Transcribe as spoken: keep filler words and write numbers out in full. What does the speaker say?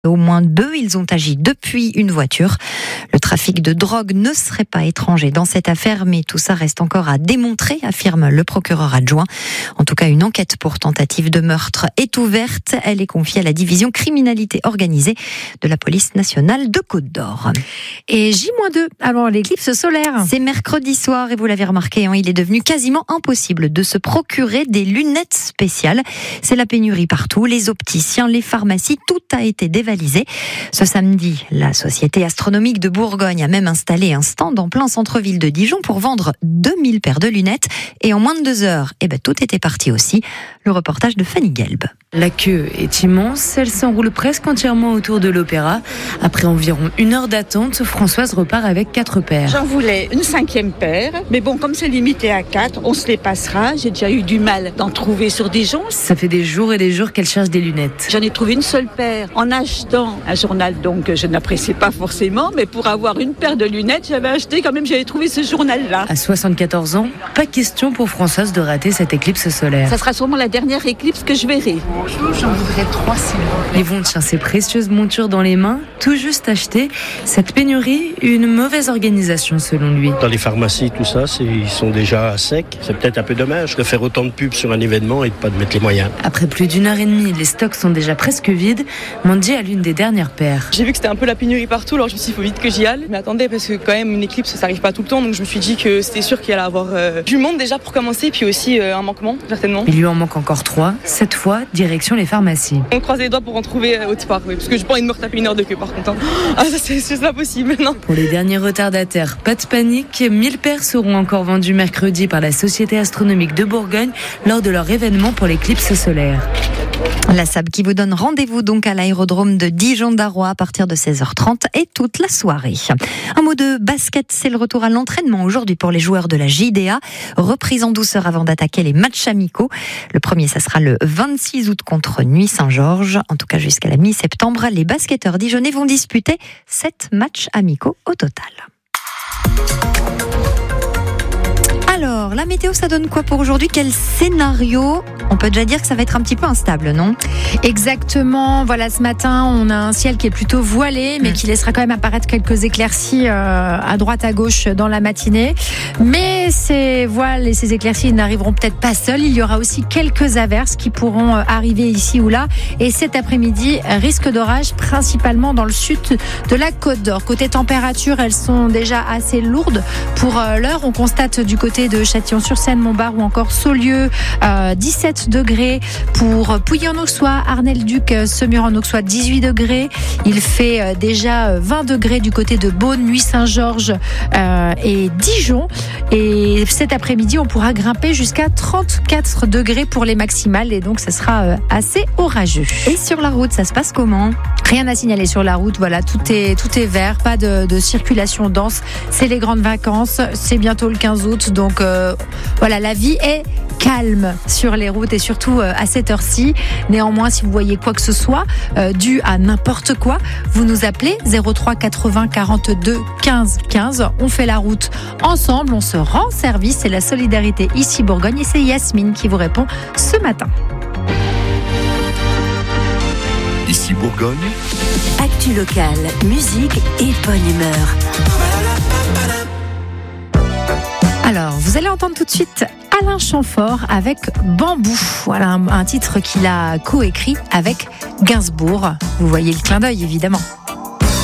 Au moins deux, ils ont agi depuis une voiture. Le trafic de drogue ne serait pas étranger dans cette affaire, mais tout ça reste encore à démontrer, affirme le procureur adjoint. En tout cas, une enquête pour tentative de meurtre est ouverte. Elle est confiée à la division criminalité organisée de la police nationale de Côte-d'Or. Et J deux avant l'éclipse solaire. C'est mercredi soir et vous l'avez remarqué, hein, il est devenu quasiment impossible de se procurer des lunettes spéciales. C'est la pénurie partout, les opticiens, les pharmacies, tout a été dévalisé. Ce samedi, la Société astronomique de Bourgogne a même installé un stand en plein centre-ville de Dijon pour vendre deux mille paires de lunettes. Et en moins de deux heures, eh ben, tout était parti aussi. Le reportage de Fanny Gelb. La queue est immense, elle s'enroule presque entièrement autour de l'Opéra. Après environ une heure d'attente, Françoise repart avec quatre paires. J'en voulais une cinquième paire, mais bon, comme c'est limité à quatre, on se les passera. J'ai déjà eu du mal d'en trouver sur Dijon. Ça fait des jours et des jours qu'elle cherche des lunettes. J'en ai trouvé une seule paire en achetant un journal donc que je n'appréciais pas forcément, mais pour avoir une paire de lunettes, j'avais acheté quand même, j'avais trouvé ce journal-là. À soixante-quatorze ans, pas question pour Françoise de rater cette éclipse solaire. Ça sera sûrement la dernière éclipse que je verrai. Bonjour, j'en voudrais trois s'il vous plaît. Yvon tient ses précieuses montures dans les mains, tout juste achetées. Cette pénurie, une mauvaise organisation selon lui. Dans les pharmacies, tout ça, c'est, ils sont déjà à sec. C'est peut-être un peu dommage de faire autant de pubs sur un événement et de pas de mettre les moyens. Après plus d'une heure et demie, les stocks sont déjà presque vides. Mandy a l'une des dernières paires. J'ai vu que c'était un peu la pénurie partout, alors je me suis dit, il faut vite que j'y aille. Mais attendez, parce que quand même, une éclipse, ça arrive pas tout le temps, donc je me suis dit que c'était sûr qu'il allait avoir euh, du monde déjà pour commencer, puis aussi euh, un manquement, certainement. Il lui en manque encore trois. Cette fois, direction les pharmacies. On croise les doigts pour en trouver euh, autre part, oui, parce que j'ai pas envie de me retaper une heure de queue par contre. Hein. Ah, ça, c'est, c'est pas possible, non. Pour les derniers retardataires, pas de panique. mille paires seront encore vendues mercredi par la Société astronomique de Bourgogne lors de leur événement pour l'éclipse solaire. La S A B qui vous donne rendez-vous donc à l'aérodrome de Dijon-Darrois à partir de seize heures trente et toute la soirée. Un mot de basket, c'est le retour à l'entraînement aujourd'hui pour les joueurs de la J D A. Reprise en douceur avant d'attaquer les matchs amicaux. Le premier, ça sera le vingt-six août contre Nuits-Saint-Georges. En tout cas, jusqu'à la mi-septembre, les basketteurs dijonnais vont disputer sept matchs amicaux au total. Alors, la météo, ça donne quoi pour aujourd'hui ? Quel scénario ? On peut déjà dire que ça va être un petit peu instable, non ? Exactement. Voilà, ce matin, on a un ciel qui est plutôt voilé, mais mmh. qui laissera quand même apparaître quelques éclaircies euh, à droite, à gauche dans la matinée. Mais ces voiles et ces éclaircies n'arriveront peut-être pas seuls. Il y aura aussi quelques averses qui pourront arriver ici ou là. Et cet après-midi, risque d'orage principalement dans le sud de la Côte d'Or. Côté température, elles sont déjà assez lourdes. Pour euh, l'heure, on constate du côté de Châtillon-sur-Seine, Montbard ou encore Saulieu, euh, dix-sept degrés. Pour Pouilly-en-Auxois, Arnel-Duc, Semur-en-Auxois, dix-huit degrés. Il fait déjà vingt degrés du côté de Beaune, Nuits-Saint-Georges euh, et Dijon. Et cet après-midi, on pourra grimper jusqu'à trente-quatre degrés pour les maximales. Et donc, ça sera assez orageux. Et sur la route, ça se passe comment ? Rien à signaler sur la route. Voilà, tout est, tout est vert. Pas de, de circulation dense. C'est les grandes vacances. C'est bientôt le quinze août. Donc, euh, voilà, la vie est calme sur les routes et surtout euh, à cette heure-ci. Néanmoins, si vous voyez quoi que ce soit euh, dû à n'importe quoi, vous nous appelez zéro trois quatre-vingts quarante-deux quinze quinze. On fait la route ensemble, on se rend service. C'est la solidarité ici Bourgogne et c'est Yasmine qui vous répond ce matin. Ici Bourgogne. Actu locale, musique et bonne humeur. Alors, vous allez entendre tout de suite Alain Chamfort avec Bambou. Voilà un, un titre qu'il a coécrit avec Gainsbourg. Vous voyez le clin d'œil, évidemment.